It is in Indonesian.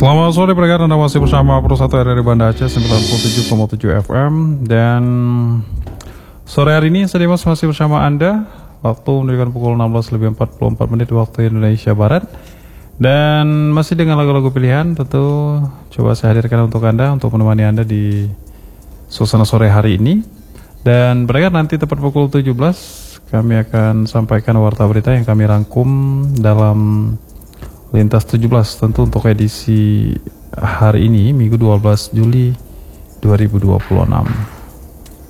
Selamat sore pendengar, Anda masih bersama Pro 1 RRI Banda Aceh 97,7 FM. Dan sore hari ini saya Dimas masih bersama Anda. Waktu menunjukkan pukul 16:44 waktu Indonesia Barat. Dan masih dengan lagu-lagu pilihan, tentu coba saya hadirkan untuk Anda, untuk menemani Anda di suasana sore hari ini. Dan pendengar, nanti tepat pukul 17 kami akan sampaikan warta berita yang kami rangkum dalam Lintas 17, tentu untuk edisi hari ini, Minggu 12 Juli 2026.